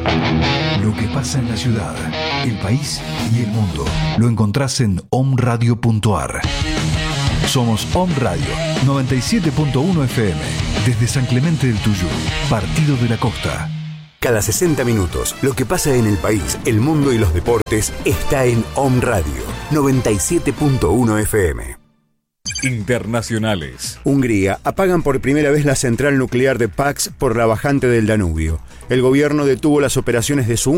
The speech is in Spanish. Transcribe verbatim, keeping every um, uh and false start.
Lo que pasa en la ciudad, el país y el mundo lo encontrás en omradio punto ar. Somos Om Radio noventa y siete punto uno F M desde San Clemente del Tuyú, Partido de la Costa. Cada sesenta minutos, lo que pasa en el país, el mundo y los deportes está en Om Radio noventa y siete punto uno F M. Internacionales. Hungría apagan por primera vez la central nuclear de Paks por la bajante del Danubio. El gobierno detuvo las operaciones de su